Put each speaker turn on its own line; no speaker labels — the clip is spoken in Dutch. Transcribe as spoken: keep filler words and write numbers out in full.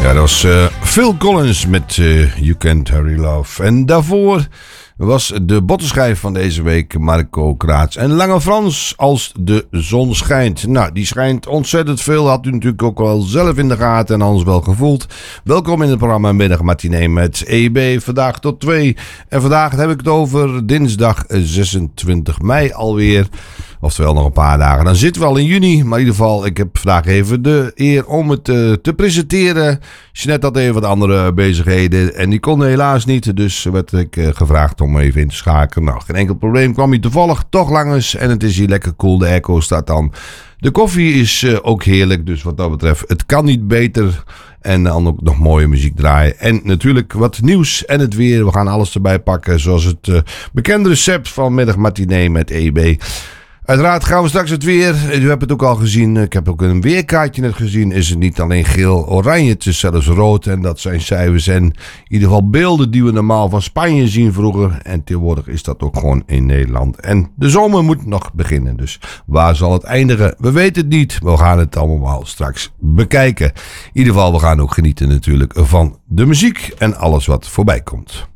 Ja, dat was uh, Phil Collins met uh, You Can't Hurry Love. En daarvoor was de bottenschijf van deze week Marco Kraats. En Lange Frans, Als de zon schijnt. Nou, die schijnt ontzettend veel. Had u natuurlijk ook wel zelf in de gaten en anders wel gevoeld. Welkom in het programma Middagmatinee met E B. Vandaag tot twee. En vandaag heb ik het over dinsdag zesentwintig mei alweer. Oftewel nog een paar dagen. Dan zitten we al in juni. Maar in ieder geval, ik heb vandaag even de eer om het uh, te presenteren. Jeanette had even wat andere bezigheden. En die kon helaas niet. Dus werd ik uh, gevraagd om even in te schakelen. Nou, geen enkel probleem. Kwam hij toevallig toch langs. En het is hier lekker cool. De airco staat dan. De koffie is uh, ook heerlijk. Dus wat dat betreft, het kan niet beter. En dan ook nog mooie muziek draaien. En natuurlijk wat nieuws en het weer. We gaan alles erbij pakken. Zoals het uh, bekende recept van Middagmatinee met E B. Uiteraard gaan we straks het weer. U hebt het ook al gezien. Ik heb ook een weerkaartje net gezien. Is het niet alleen geel, oranje. Het is zelfs rood. En dat zijn cijfers. En in ieder geval beelden die we normaal van Spanje zien vroeger. En tegenwoordig is dat ook gewoon in Nederland. En de zomer moet nog beginnen. Dus waar zal het eindigen? We weten het niet. We gaan het allemaal straks bekijken. In ieder geval, we gaan ook genieten natuurlijk van de muziek. En alles wat voorbij komt.